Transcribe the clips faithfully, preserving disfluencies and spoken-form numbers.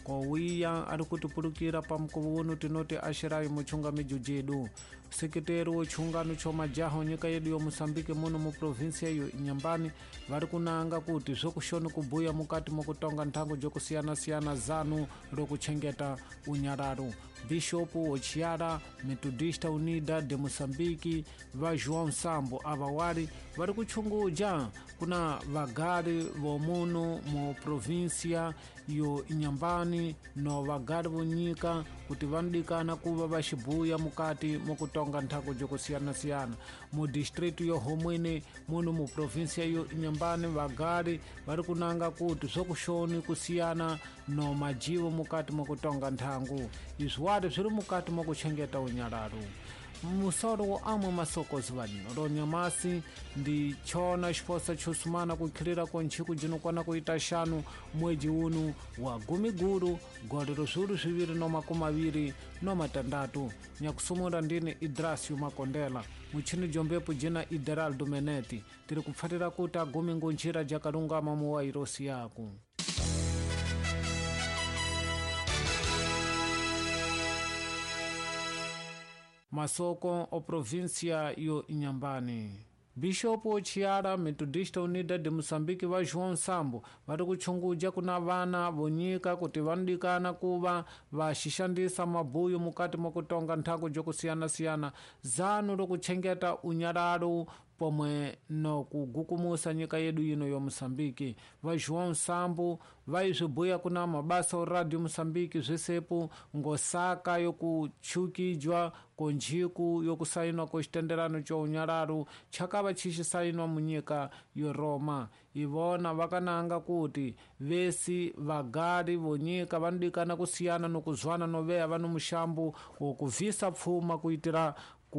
ko wiya ari kutipulukira pa mkuvuno tinoti ashirayi muchungami jujedu sekretari wo chungano choma jaho nyika yedu yo Mosambike muno mu provinsia yo Inyambani vari kunanga kuti zokushoni kubuya mukati mokutonga nthango jokusiyana-siyana zanu rokuchengeta unyararo. Bishop Ochiara Metodista Unida de Moçambique va João Sambo avawari vari kuchunguja kuna vagari vomuno mu provinsia yo Inyambani no vagari vonyika kuti vanodikana kuva vaxibuya mukati mokutonga nthango jokusiyana-siyana mu district yo Homwene muno mu provinsia yo Inyambani vagari vari kunanga kuti zokushoni kusiyana no majivo mukati mokutonga nthango izwari zviri mukati mokuchengeta unyararo. Musoro wo amwe masokozi vanino ronyamasi ndi chona xiposa chosumana kukhilira konchiku jinokwana kuita xanu mweji uno wa gumiguru golero zulu ziviri no makumi aviri no matandatu nyakusumura ndine Idrasio Makondela muchini jombepo jina Ideraldo Meneti tiri kupfatira kuti agumi ngonjira jakalungama mu wairosi yako. Masoko o província yo Inhambane. Bishop Ochiara Metodista Unida de Moçambique va João Sambo vari kuchunguja kuna vana vonyika kuti vanodikana kuva vaxixandisa mabuyo mukati mokutonga nthango jokusiyana-siyana zanu rokuchengeta unyararo pomwe no kugukumusa nyika yedu ino yo Moçambique. Va João Sambo vai zvibuya kuna mabasa o Radio Moçambique zvesepo ngosaka yokuchukijwa konjiku yokusainwa koxitenderano cho unyararo chakava chixisainwa munyika yo Roma. Ivona vakananga kuti vesi vagari vonyika vanodikana kusiyana nokuzwana noveya vano muxambo wokuvisa pfuma kuitira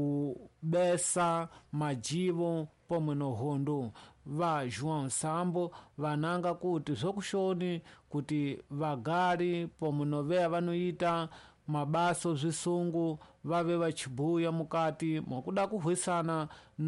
kubesa majivo pomwe no hondo. Va João Sambo vananga kuti zokushoni kuti vagari pomwe noveya vanoita mabaso zvisungu vave vachibuya mukati mokuda kuhwisana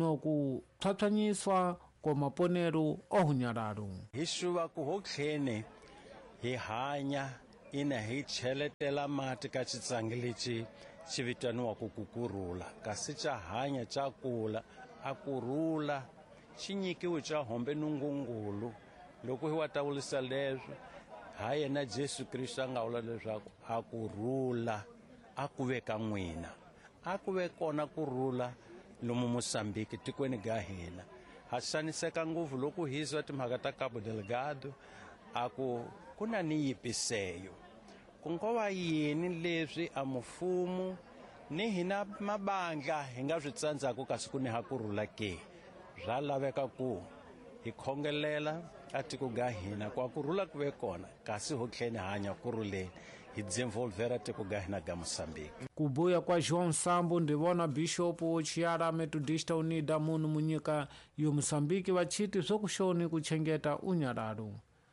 nokupsapsanyiswa komaponero ohunyararo. Hishuva kuhokhene hi hanya ina hi cheletela mati ka chitsangi lexi xi vitaniwa ku kukurula kasi cha hanya cha kula a kurula xi nyikiwe cha hombe nungungulu loko hi wa tawulisa leswi ha yena Jesu Kristo a nga vula leswaku a kurula a ku veka n'wina a ku ve kona kurula lomu Moçambique tikweni ga hina ha xaniseka ngopfu loko hizwa timhaka ta Cabo Delgado a ku kuna ni yipiseyo ku ngova yini leswi a mufumo ni hina mabandla hi nga swi tsandzaka kasi ku ni ha kurula ke bya laveka ku hi khongelela a tiko ga hina kwa kurula ku ve kona kasi ho tlhene hanya kuruleni hi desenvolvera tiko ga hina ga Moçambique. Kubuya kwa João Sambo ndivona Bishop Ochiara Metodista Unida muno munyika yo Moçambique vachiti zokushoni kuchengeta unyararo.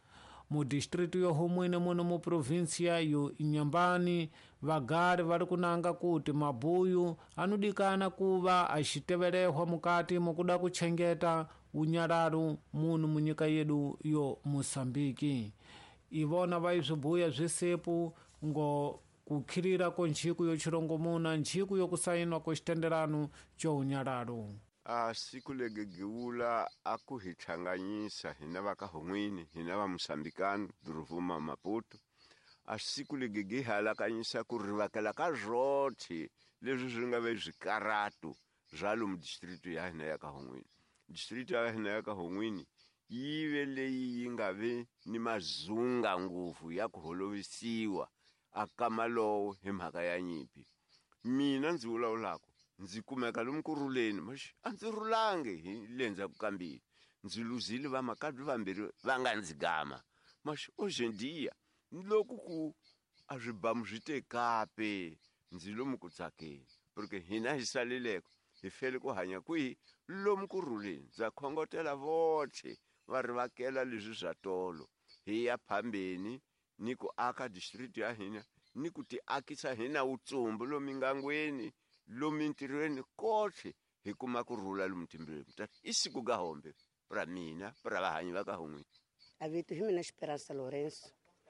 Mu district yo Homwene muno mu provinsia yo Inyambani vagari vari kunanga kuti mabuyu anodikana kuva axiteverehwa mukati mokuda kuchengeta unyararo muno munyika yedu yo Moçambique. Ivona vaizvibuya zvesepo ngo kukhirira konchiku yo chirongomuna nchiku yokusainwa koxitenderano cho unyararo. A siku legegiula aku hichanganyisa hina vaka Homwene hina va Moçambicano Duruvuma Maputo a siku legegi halakanyisa ku rivakela ka zwothi leswi swi nga ve zwikaratu zwa lomu district ya hina ya ka Homwene. District ya hina ya ka Homwene yive leyi yi nga ve ni mazunga nguvu ya ku holovisiwa akama lowo hi mhaka ya nyimpi. Mina ndzi vulavulaka ndzi kumeka lomu kuruleni mashi a ndzi rulange hi lenza ku kambili ndzi luzile va makadzi vambirhi va nga ndzi gama mashi ojendiya loko ku a swibamu swi te kape ndzi lomu ku tsakeni porque hina hi saleleko hi fele ku hanya kwihi lomu kuruleni ndza khongotela votlhe va rivakela leswi swa tolo hi ya phambeni ni ku aka district ya hina ni ku ti akisa hina utsumbu lomu mingangweni lomu ntirweni kotlhe hi kuma kurula lomu timbilweni isiku ga hombe pra mina pra vahanyi va ka Homwene. A vito hi mina Esperança Lourenço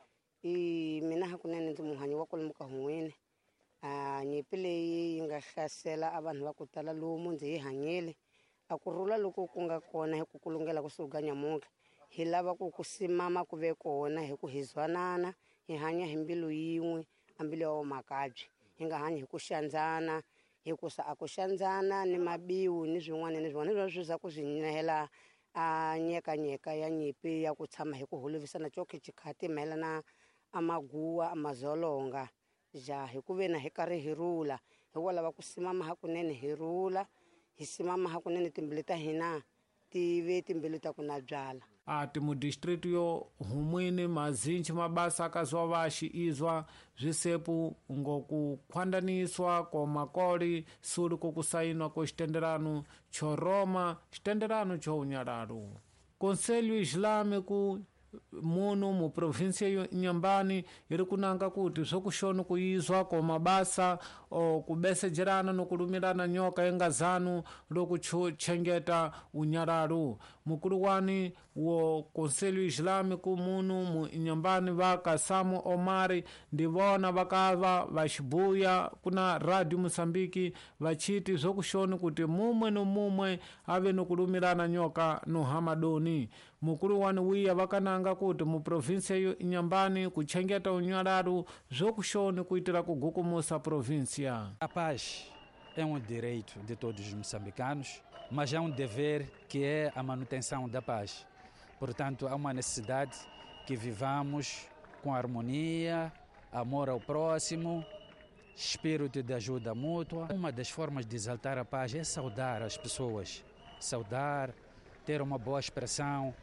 i mina hakunene ndzi muhanyi wa kwalomu ka Hungwini. Ah nyimpi leyi yi nga hlasela abantu va ku tala lomu ndzi yi hanyile. A kurhula loko ku nga kona hi ku kulungela kusuka nyamuka. Hi lava ku ku simama ku ve kona hi ku hizwanana, hi hanya hi mbilu yin'we, ambili wa makabyi. Hi nga hanyi hi ku xandzana, hi ku sa a ku xandzana ni mabiwu ni zwin'wana ni swin'wana leswi swi za ku swi nyehela a nyeka nyeka ya nyimpi ya ku tshama hi ku holovisana coke chikhati mayelana amaguwa amazolonga ja hi ku ve na hi karhi hi rula hi ku lava ku simama hakunene hi rula hi simama hakunene timbilu ta hina ti ve timbilu ta ku na byala. ati mu district yo Humwini mazinji mabasa akazwa vaxi izwa zwisepu ngokukhwandaniswa ko makoli suli kokusayinwa ko xitenderano cho Roma xitenderano cho unyalalu. Conselho Islâmico muno mu província yo Inhambane iri kunanga kuti zvokushoni kuizwa ko mabasa o kubesejerana no kulumirana nyoka engazanu lokuchengeta unyalalu. Mukulu wani wo Conselho Islâmico muno mu Inhambane vaka Samu Omari ndivona vakava vaxibuya kuna Radio Moçambique vachiti zvokushoni kuti mumwe no mumwe ave no kulumirana nyoka no hamadoni. Mukulu wani wiya vakananga kuti mu província yo Inhambane kuchengeta unyalalu zvokushoni kuitira kugukumusa província. A paz é um direito de todos os moçambicanos, mas há um dever que é a manutenção da paz. Portanto, há uma necessidade que vivamos com harmonia, amor ao próximo, espírito de ajuda mútua. Uma das formas de exaltar a paz é saudar as pessoas, saudar, ter uma boa expressão.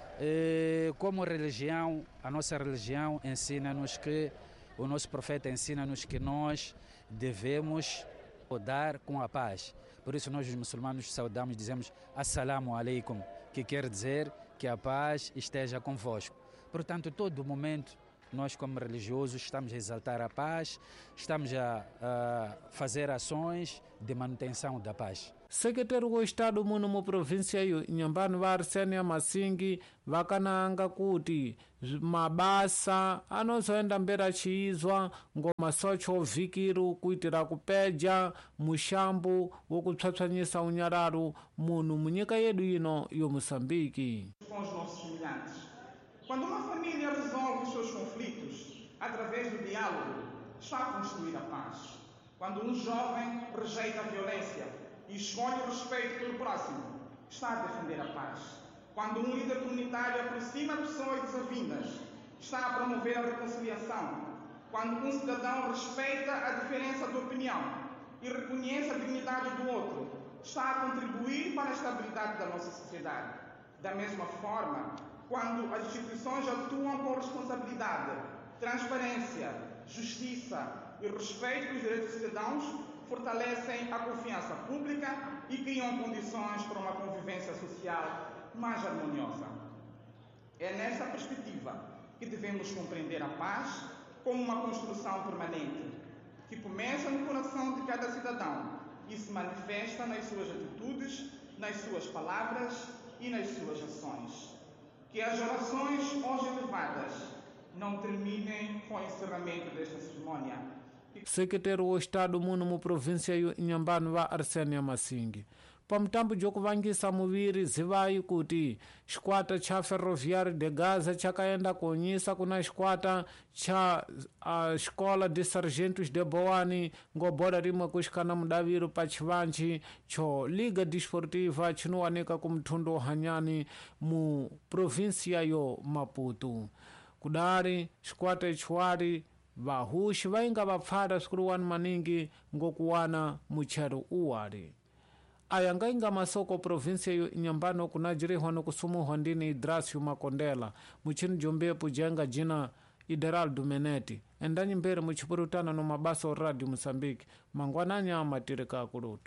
E, como religião, a nossa religião ensina-nos que, o nosso profeta ensina-nos que nós devemos dar com a paz. Por isso nós os muçulmanos saudamos, dizemos Assalamu alaikum, que quer dizer que a paz esteja convosco. Portanto, todo momento nós como religiosos estamos a exaltar a paz, estamos a, a fazer ações de manutenção da paz. Secretário do Estado muno mu província yo Inhambane va Arsenia Masingi vakananga kuti mabasa anozoenda mbera chiizwa ngoma socho vikiru kuitira kupeja mushambu wokupsapsanyisa unyalalu muno munyika yedu ino yo Moçambique. Com os nossos semelhantes. Quando uma família resolve os seus conflitos através do diálogo, está a construir a paz. Quando um jovem rejeita a violência e escolhe o respeito pelo próximo, está a defender a paz. Quando um líder comunitário aproxima pessoas desavindas, está a promover a reconciliação. Quando um cidadão respeita a diferença de opinião e reconhece a dignidade do outro, está a contribuir para a estabilidade da nossa sociedade. Da mesma forma, quando as instituições atuam com responsabilidade, transparência, justiça e respeito pelos direitos dos cidadãos, fortalecem a confiança pública e criam condições para uma convivência social mais harmoniosa. É nesta perspectiva que devemos compreender a paz como uma construção permanente, que começa no coração de cada cidadão e se manifesta nas suas atitudes, nas suas palavras e nas suas ações. Que as orações hoje elevadas não terminem com o encerramento desta cerimônia. Secretário do Estado muno mu província yo Inhambane va Arsenia Masingi pamtambo jokuvangisa muviri zivayi kuti xikwata cha ferroviário de Gaza chakaenda kuonyesa kuna xikwata cha uh, escola de sargentos de Boani ngoboda rimwe kuxikana mudaviro pa chivanchi cho liga desportiva chinowanika ku mthundu hanyani mu província yo Maputo. Kudari xikwata ichiwari vahuxi vainga vapfala sikulu wani maningi ngokuwana muchero uwari aya ngainga masoko província yo Inhambane kunajirihwa no kusumuhwa ndini Idrasio Makondela muchini jombepo jenga jina Ideraldo Meneti endanyi mbere muchipurutana no mabasa o Radio Moçambique mangwananya amatirika akulutu.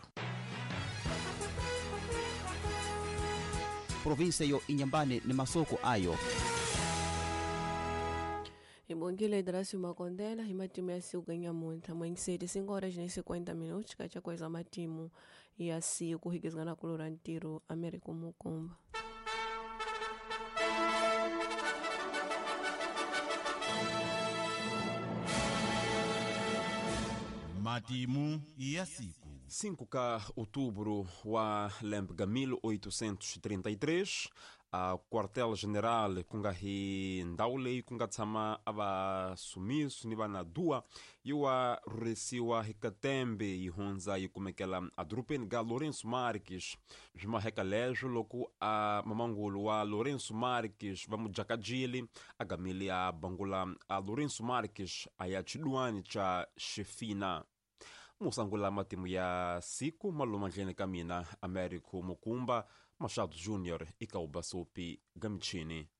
Província yo Inhambane ni masoko ayo. Ibongile Idrasio Makondela himatimu ya siku ganyamunta mwengisedi cinco horas nem cinquenta minutos kacha coisa matimu ya siku higizgana kulura ntiro Américo Mukumba. matimu ya siku cinco ka outubro wa lembga mil oitocentos e trinta e três a quartel-general kunga hi ndaule kunga tsama ava sumiso ni vana dua yiwa ruresiwa hi katembe yihunza yikumekela adrupeni ga Lourenço Marques vimaheka lejo loku a mamangulu wa Lourenço Marques vamujakajili agamili a bangula a Lourenço Marques aya chiduani cha Chefina musangula matimu ya siku maluma njene kamina Américo Mukumba Machado Júnior ikaubasopi gamichini